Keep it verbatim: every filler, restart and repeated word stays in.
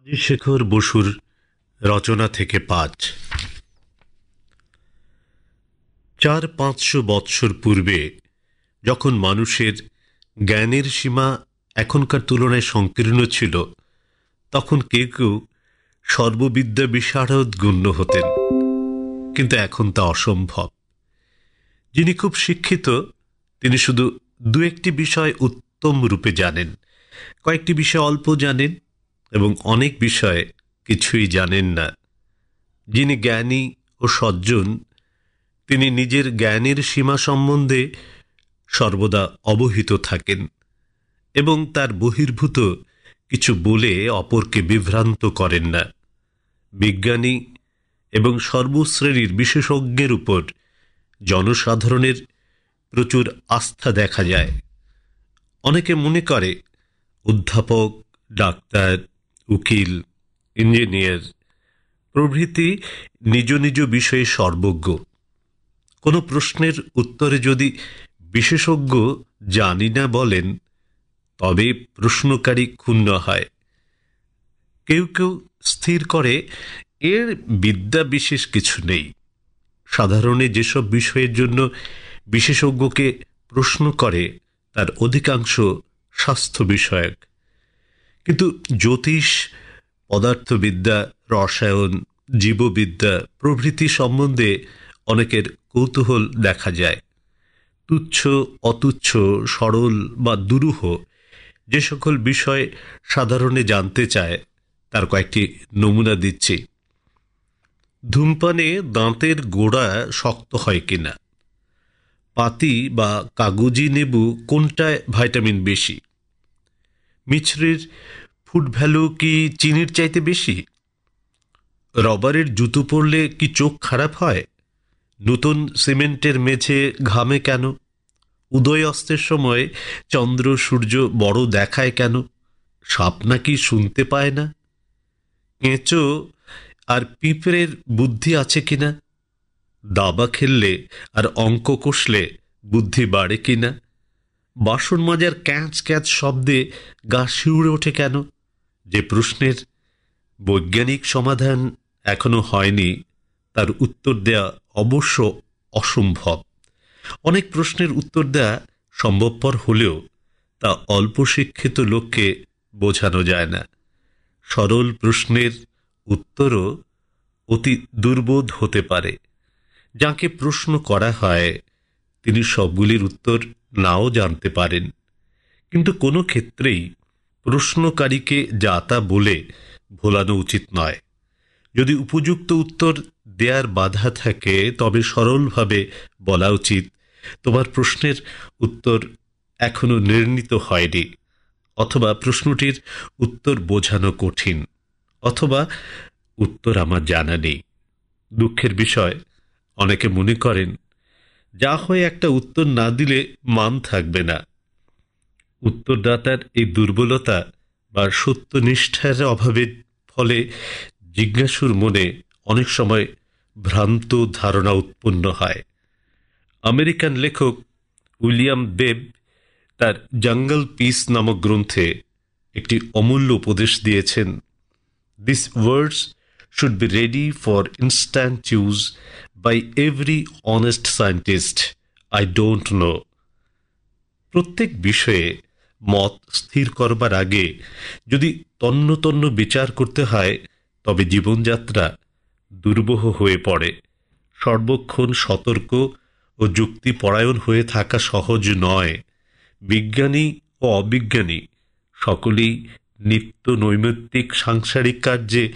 শেখর বসুর রচনা থেকে পাঁচ। চার পাঁচশো বৎসর পূর্বে যখন মানুষের জ্ঞানের সীমা এখনকার তুলনায় সংকীর্ণ ছিল, তখন কেউ কেউ সর্ববিদ্যা বিশারদ গণ্য হতেন, কিন্তু এখন তা অসম্ভব। যিনি খুব শিক্ষিত, তিনি শুধু দু একটি বিষয় উত্তম রূপে জানেন, কয়েকটি বিষয় অল্প জানেন এবং অনেক বিষয়ে কিছুই জানেন না। যিনি জ্ঞানী ও সজ্জন, তিনি নিজের জ্ঞানের সীমা সম্বন্ধে সর্বদা অবহিত থাকেন এবং তার বহির্ভূত কিছু বলে অপরকে বিভ্রান্ত করেন না। বিজ্ঞানী এবং সর্বশ্রেণীর বিশেষজ্ঞের উপর জনসাধারণের প্রচুর আস্থা দেখা যায়। অনেকে মনে করে অধ্যাপক, ডাক্তার, উকিল, ইঞ্জিনিয়ার প্রভৃতি নিজ নিজ বিষয়ে সর্বজ্ঞ। কোনো প্রশ্নের উত্তরে যদি বিশেষজ্ঞ জানি না বলেন, তবে প্রশ্নকারী ক্ষুণ্ণ হয়। কেউ কেউ স্থির করে এর বিদ্যা বিশেষ কিছু নেই। সাধারণে যেসব বিষয়ের জন্য বিশেষজ্ঞকে প্রশ্ন করে তার অধিকাংশ স্বাস্থ্য বিষয়ক, কিন্তু জ্যোতিষ, পদার্থবিদ্যা, রসায়ন, জীববিদ্যা প্রভৃতি সম্বন্ধে অনেকের কৌতূহল দেখা যায়। তুচ্ছ, অতুচ্ছ, সরল বা দুরূহ যে সকল বিষয় সাধারণে জানতে চায়, তার কয়েকটি নমুনা দিচ্ছি। ধূমপানে দাঁতের গোড়া শক্ত হয় কিনা, পাতি বা কাগজি লেবু কোনটায় ভাইটামিন বেশি, মিছরির ফুড ভ্যালু কি চিনির চাইতে বেশি, রবারের জুতো পরলে কি চোখ খারাপ হয়, নতুন সিমেন্টের মেঝে ঘামে কেন, উদয় অস্তের সময় চন্দ্র সূর্য বড় দেখায় কেন, সাপ নাকি শুনতে পায় না, কেঁচো আর পিঁপড়ের বুদ্ধি আছে কিনা, দাবা খেললে আর অঙ্ক কষলে বুদ্ধি বাড়ে কিনা, বাসন মাজার ক্যাঁচ ক্যাঁচ শব্দে গা শিউরে ওঠে কেন। যে প্রশ্নের বৈজ্ঞানিক সমাধান এখনো হয়নি, তার উত্তর দেয়া অবশ্য অসম্ভব। অনেক প্রশ্নের উত্তর দেয়া সম্ভবপর হলেও তা অল্প শিক্ষিত লোককে বোঝানো যায় না। সরল প্রশ্নের উত্তরও অতি দুর্বোধ হতে পারে। যাকে প্রশ্ন করা হয় তিনি সবগুলির উত্তর নাও জানতে পারেন, কিন্তু কোনো ক্ষেত্রেই প্রশ্নকারীকে যা তা বলে ভোলানো উচিত নয়। যদি উপযুক্ত উত্তর দেয়ার বাধা থাকে, তবে সরলভাবে বলা উচিত, তোমার প্রশ্নের উত্তর এখনো নির্ণীত হয়নি, অথবা প্রশ্নটির উত্তর বোঝানো কঠিন, অথবা উত্তর আমার জানা নেই। দুঃখের বিষয়, অনেকে মনে করেন যা হয় একটা উত্তর না দিলে মান থাকবে না। উত্তরদাতার এই দুর্বলতা বা সত্যনিষ্ঠার অভাবের ফলে জিজ্ঞাসুর মনে অনেক সময় ভ্রান্ত ধারণা উৎপন্ন হয়। আমেরিকান লেখক উইলিয়াম বেব তার জঙ্গল পিস নামক গ্রন্থে একটি অমূল্য উপদেশ দিয়েছেন। This words should be ready for instant use by every honest scientist. I don't know. প্রত্যেক বিষয়ে মত স্থির করবার আগে যদি তন্ন তন্ন বিচার করতে হয়, তবে জীবনযাত্রা দুর্বহ হয়ে পড়ে। সর্বক্ষণ সতর্ক ও যুক্তিপরায়ণ হয়ে থাকা সহজ নয়। বিজ্ঞানী ও অবিজ্ঞানী সকলেই নিত্য নৈমিত্তিক সাংসারিক কার্যে